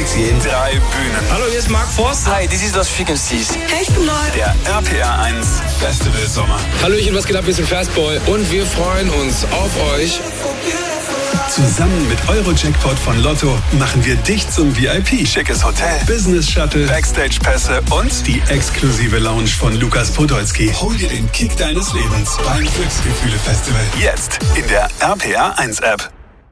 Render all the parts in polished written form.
Kapuzin. 3 Bühnen. Hallo, hier ist Mark Forster. Hi, this is Los Frequencies. Hey, ich bin neu. Der RPR 1 Festival Sommer. Hallöchen, was geht ab? Wir sind Fastboy und wir freuen uns auf euch. Zusammen mit Euro-Jackpot von Lotto machen wir dich zum VIP. Schickes Hotel, Business Shuttle, Backstage-Pässe und die exklusive Lounge von Lukas Podolski. Hol dir den Kick deines Lebens beim Glücksgefühle-Festival. Jetzt in der RPR 1 App.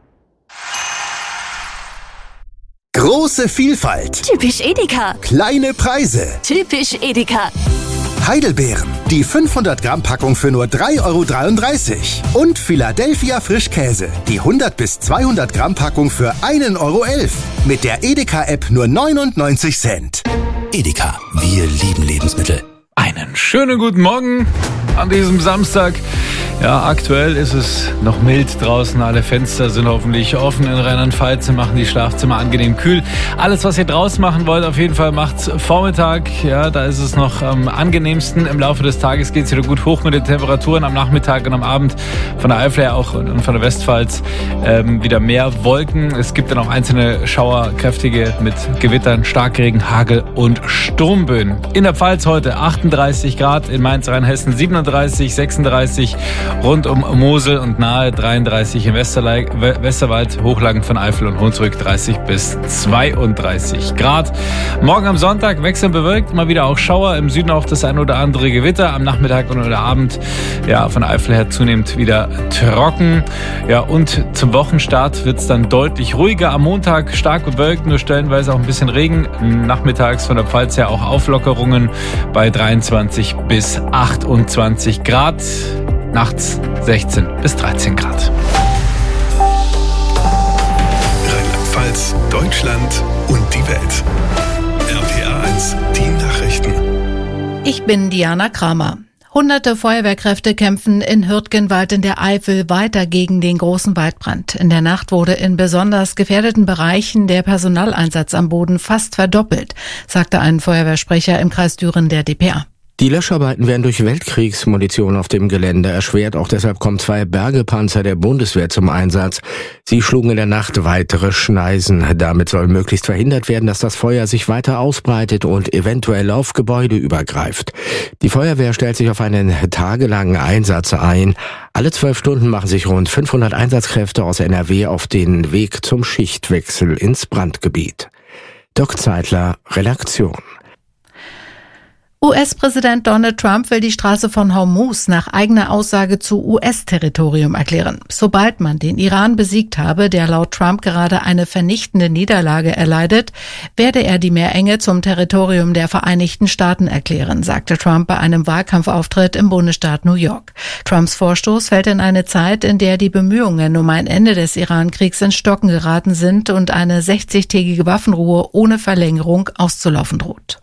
Große Vielfalt. Typisch Edeka. Kleine Preise. Typisch Edeka. Heidelbeeren. Die 500 Gramm Packung für nur 3,33 €. Und Philadelphia Frischkäse. Die 100 bis 200 Gramm Packung für 1,11 € Mit der Edeka-App nur 99 Cent. Edeka, wir lieben Lebensmittel. Einen schönen guten Morgen an diesem Samstag. Ja, aktuell ist es noch mild draußen. Alle Fenster sind hoffentlich offen in Rheinland-Pfalz und machen die Schlafzimmer angenehm kühl. Alles, was ihr draußen machen wollt, auf jeden Fall macht's Vormittag. Ja, da ist es noch am angenehmsten. Im Laufe des Tages geht's wieder gut hoch mit den Temperaturen am Nachmittag und am Abend. Von der Eifel her auch und von der Westpfalz wieder mehr Wolken. Es gibt dann auch einzelne Schauer, kräftige mit Gewittern, Starkregen, Hagel und Sturmböen. In der Pfalz heute 38 Grad, in Mainz, Rheinhessen 37, 36 rund um Mosel und nahe 33 im Westerwald, Hochlagen von Eifel und Hunsrück 30 bis 32 Grad. Morgen am Sonntag wechselnd bewölkt, mal wieder auch Schauer, im Süden auch das ein oder andere Gewitter, am Nachmittag und oder Abend ja von Eifel her zunehmend wieder trocken. Ja, und zum Wochenstart wird es dann deutlich ruhiger. Am Montag stark bewölkt, nur stellenweise auch ein bisschen Regen. Nachmittags von der Pfalz her auch Auflockerungen bei 23 bis 28 Grad. Nachts 16 bis 13 Grad. Rheinland-Pfalz, Deutschland und die Welt. RPR 1, die Nachrichten. Ich bin Diana Kramer. Hunderte Feuerwehrkräfte kämpfen in Hürtgenwald in der Eifel weiter gegen den großen Waldbrand. In der Nacht wurde in besonders gefährdeten Bereichen der Personaleinsatz am Boden fast verdoppelt, sagte ein Feuerwehrsprecher im Kreis Düren der dpa. Die Löscharbeiten werden durch Weltkriegsmunition auf dem Gelände erschwert. Auch deshalb kommen 2 Bergepanzer der Bundeswehr zum Einsatz. Sie schlugen in der Nacht weitere Schneisen. Damit soll möglichst verhindert werden, dass das Feuer sich weiter ausbreitet und eventuell auf Gebäude übergreift. Die Feuerwehr stellt sich auf einen tagelangen Einsatz ein. Alle 12 Stunden machen sich rund 500 Einsatzkräfte aus NRW auf den Weg zum Schichtwechsel ins Brandgebiet. Dirk Zeitler, Redaktion. US-Präsident Donald Trump will die Straße von Hormuz nach eigener Aussage zu US-Territorium erklären. Sobald man den Iran besiegt habe, der laut Trump gerade eine vernichtende Niederlage erleidet, werde er die Meerenge zum Territorium der Vereinigten Staaten erklären, sagte Trump bei einem Wahlkampfauftritt im Bundesstaat New York. Trumps Vorstoß fällt in eine Zeit, in der die Bemühungen um ein Ende des Iran-Kriegs ins Stocken geraten sind und eine 60-tägige Waffenruhe ohne Verlängerung auszulaufen droht.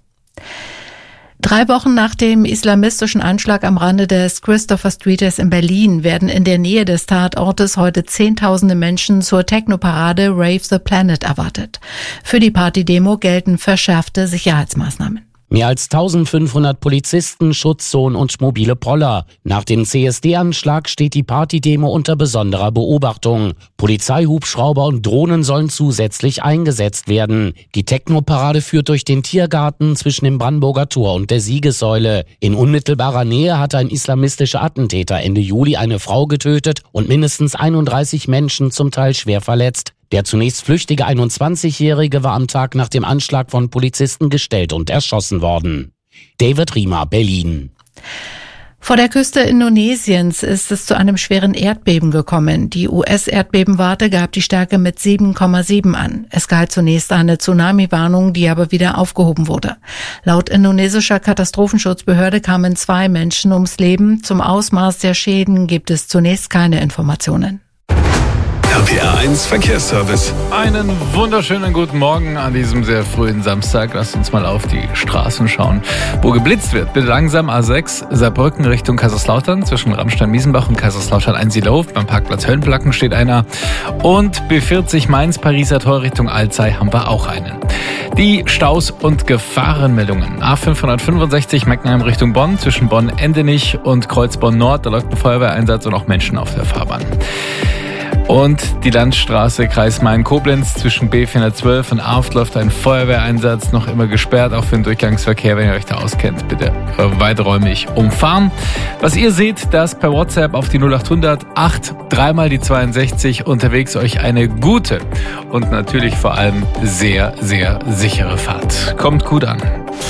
3 Wochen nach dem islamistischen Anschlag am Rande des Christopher Streets in Berlin werden in der Nähe des Tatortes heute Zehntausende Menschen zur Techno-Parade Rave the Planet erwartet. Für die Partydemo gelten verschärfte Sicherheitsmaßnahmen. Mehr als 1500 Polizisten, Schutzzonen und mobile Poller. Nach dem CSD-Anschlag steht die Partydemo unter besonderer Beobachtung. Polizeihubschrauber und Drohnen sollen zusätzlich eingesetzt werden. Die Techno-Parade führt durch den Tiergarten zwischen dem Brandenburger Tor und der Siegessäule. In unmittelbarer Nähe hatte ein islamistischer Attentäter Ende Juli eine Frau getötet und mindestens 31 Menschen zum Teil schwer verletzt. Der zunächst flüchtige 21-Jährige war am Tag nach dem Anschlag von Polizisten gestellt und erschossen worden. David Riemer, Berlin. Vor der Küste Indonesiens ist es zu einem schweren Erdbeben gekommen. Die US-Erdbebenwarte gab die Stärke mit 7,7 an. Es galt zunächst eine Tsunami-Warnung, die aber wieder aufgehoben wurde. Laut indonesischer Katastrophenschutzbehörde kamen 2 Menschen ums Leben. Zum Ausmaß der Schäden gibt es zunächst keine Informationen. RPR 1 Verkehrsservice. Einen wunderschönen guten Morgen an diesem sehr frühen Samstag. Lasst uns mal auf die Straßen schauen, wo geblitzt wird. Bitte langsam A6 Saarbrücken Richtung Kaiserslautern. Zwischen Ramstein-Miesenbach und Kaiserslautern Einsiedlerhof. Beim Parkplatz Höllenplacken steht einer. Und B40 Mainz-Pariser Tor Richtung Alzey haben wir auch einen. Die Staus und Gefahrenmeldungen. A565 Meckenheim Richtung Bonn. Zwischen Bonn-Endenich und Kreuzbonn-Nord. Da läuft ein Feuerwehreinsatz und auch Menschen auf der Fahrbahn. Und die Landstraße Kreis Main-Koblenz zwischen B412 und Aft läuft ein Feuerwehreinsatz, noch immer gesperrt, auch für den Durchgangsverkehr. Wenn ihr euch da auskennt, bitte weiträumig umfahren. Was ihr seht, das per WhatsApp auf die 0800 8 3 die 62 unterwegs euch eine gute und natürlich vor allem sehr, sehr sichere Fahrt. Kommt gut an.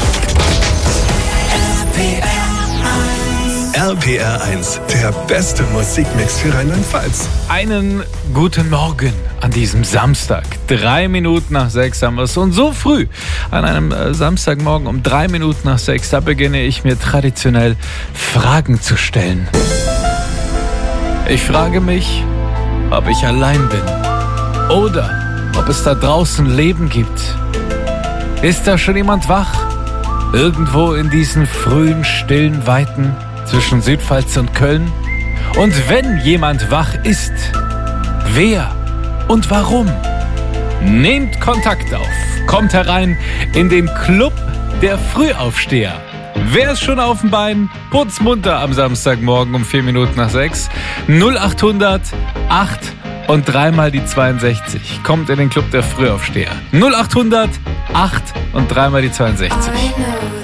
RPR 1, der beste Musikmix für Rheinland-Pfalz. Einen guten Morgen an diesem Samstag. 3 Minuten nach 6 haben wir es. Und so früh, an einem Samstagmorgen um 3 Minuten nach 6, da beginne ich mir traditionell Fragen zu stellen. Ich frage mich, ob ich allein bin oder ob es da draußen Leben gibt. Ist da schon jemand wach? Irgendwo in diesen frühen, stillen Weiten zwischen Südpfalz und Köln? Und wenn jemand wach ist, wer und warum? Nehmt Kontakt auf, kommt herein in den Club der Frühaufsteher. Wer ist schon auf dem Bein? Putzmunter am Samstagmorgen um 4 Minuten nach 6. 0800 8 und 3 die 62. Kommt in den Club der Frühaufsteher. 0800 8 und 3 die 62.